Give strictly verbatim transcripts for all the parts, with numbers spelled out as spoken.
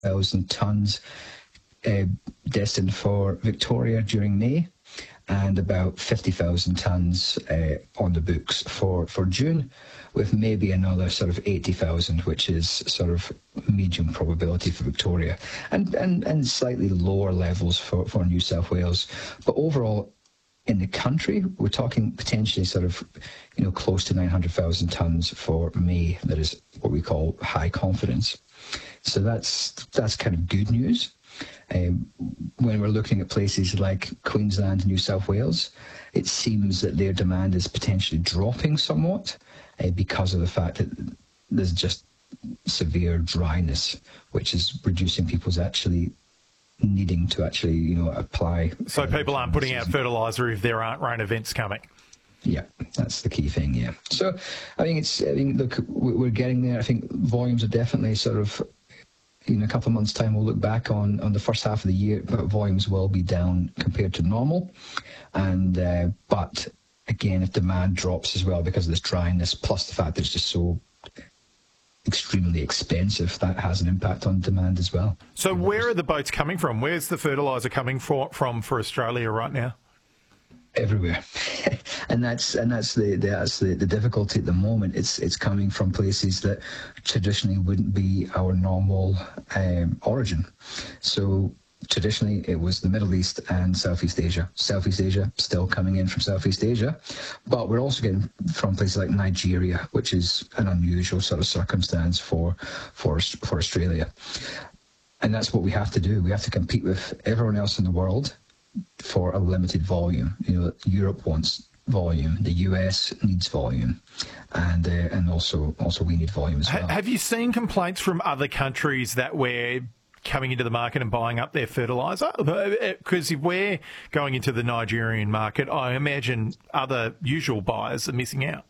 thousand tonnes uh, destined for Victoria during May, and about fifty thousand tonnes uh, on the books for, for June, with maybe another sort of eighty thousand, which is sort of medium probability for Victoria, and, and, and slightly lower levels for, for New South Wales. But overall, in the country, we're talking potentially sort of, you know, close to nine hundred thousand tonnes for May. That is what we call high confidence. So that's that's kind of good news. Um, when we're looking at places like Queensland and New South Wales, it seems that their demand is potentially dropping somewhat uh, because of the fact that there's just severe dryness, which is reducing people's actually needing to actually, you know, apply. So people aren't putting out fertiliser if there aren't rain events coming. Yeah, that's the key thing, yeah. So I think it's, I think, look, we're getting there. I think volumes are definitely sort of, in a couple of months' time, we'll look back on, on the first half of the year, but volumes will be down compared to normal. And uh, but again, if demand drops as well because of this dryness, plus the fact that it's just so extremely expensive, that has an impact on demand as well. So where are the boats coming from? Where's the fertiliser coming for, from for Australia right now? Everywhere. and that's and that's the, the that's the, the difficulty at the moment. It's it's coming from places that traditionally wouldn't be our normal um, origin. So traditionally it was the Middle East and Southeast Asia. Southeast Asia still coming in from Southeast Asia, but we're also getting from places like Nigeria, which is an unusual sort of circumstance for for for Australia. And that's what we have to do. We have to compete with everyone else in the world for a limited volume. You know, Europe wants volume, the U S needs volume, and uh, and also also we need volume as well. Have you seen complaints from other countries that we're coming into the market and buying up their fertiliser? Because if we're going into the Nigerian market, I imagine other usual buyers are missing out.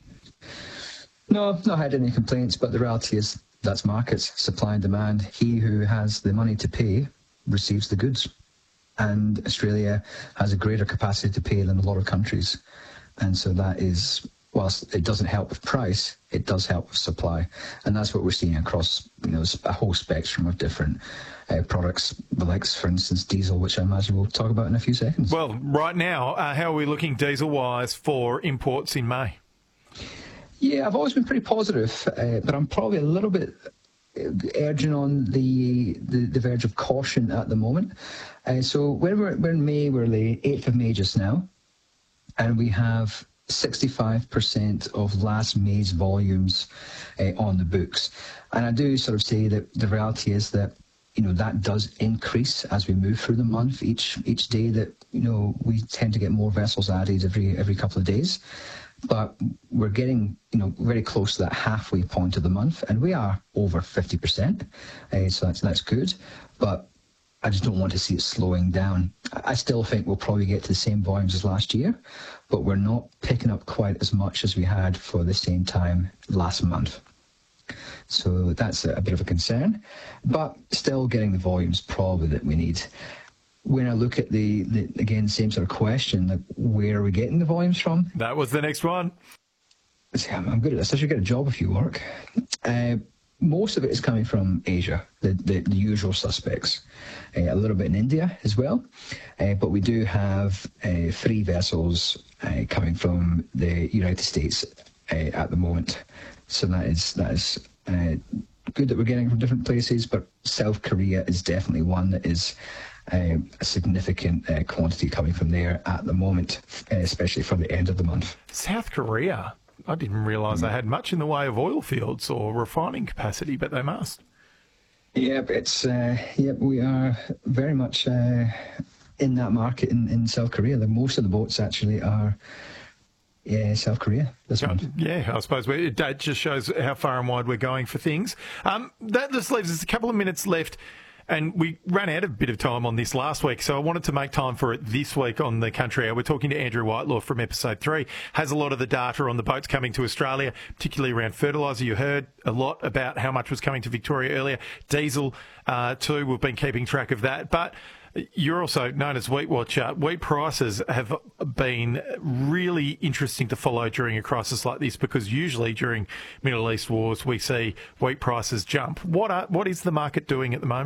No, I've not had any complaints, but the reality is that's markets, supply and demand. He who has the money to pay receives the goods. And Australia has a greater capacity to pay than a lot of countries. And so that is, whilst it doesn't help with price, it does help with supply. And that's what we're seeing across, you know, a whole spectrum of different uh, products, like, for instance, diesel, which I imagine we'll talk about in a few seconds. Well, right now, uh, how are we looking diesel-wise for imports in May? Yeah, I've always been pretty positive, uh, but I'm probably a little bit urging on the, the, the verge of caution at the moment. Uh, so when we're, we're in May, we're the eighth of May just now, and we have sixty-five percent of last May's volumes uh, on the books. And I do sort of say that the reality is that, you know, that does increase as we move through the month. Each each day that, you know, we tend to get more vessels added every every couple of days. But we're getting, you know, very close to that halfway point of the month, and we are over fifty percent, uh, so that's that's good. But I just don't want to see it slowing down. I still think we'll probably get to the same volumes as last year, but we're not picking up quite as much as we had for the same time last month. So that's a, a bit of a concern, but still getting the volumes probably that we need. When I look at the, the, again, same sort of question, like, where are we getting the volumes from? That was the next one. See, I'm, I'm good at this. I should get a job if you work. Uh, most of it is coming from Asia, the, the, the usual suspects. Uh, a little bit in India as well. Uh, but we do have uh, three vessels uh, coming from the United States uh, at the moment. So that is, that is uh, good that we're getting from different places, but South Korea is definitely one that is Uh, a significant uh, quantity coming from there at the moment, uh, especially for the end of the month. South Korea? I didn't realise mm. they had much in the way of oil fields or refining capacity, but they must. Yep, it's uh, yep. We are very much uh, in that market in, in South Korea. The, most of the boats actually are yeah, South Korea. This one. Yeah, I suppose we, it just shows how far and wide we're going for things. Um, that just leaves us a couple of minutes left. And we ran out of a bit of time on this last week, so I wanted to make time for it this week on the Country Hour. We're talking to Andrew Whitelaw from episode three. Has a lot of the data on the boats coming to Australia, particularly around fertiliser. You heard a lot about how much was coming to Victoria earlier. Diesel, uh, too, we've been keeping track of that. But you're also known as Wheat Watcher. Wheat prices have been really interesting to follow during a crisis like this, because usually during Middle East wars we see wheat prices jump. What are, what is the market doing at the moment?